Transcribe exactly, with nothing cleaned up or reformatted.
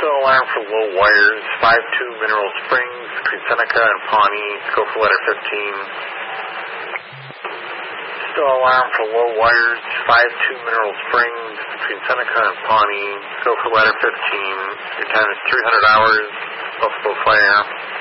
Still alarm for low wires, five two Mineral Springs, between Seneca and Pawnee. Go for letter fifteen. Still alarm for low wires, five two Mineral Springs, between Seneca and Pawnee. Go for letter fifteen. Your time is three hundred hours. Multiple flare.